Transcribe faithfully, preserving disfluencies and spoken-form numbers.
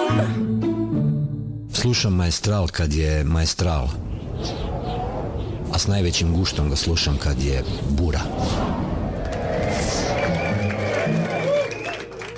Slušam Maestral kad je Maestral, a s najvećim guštom ga slušam kad je bura.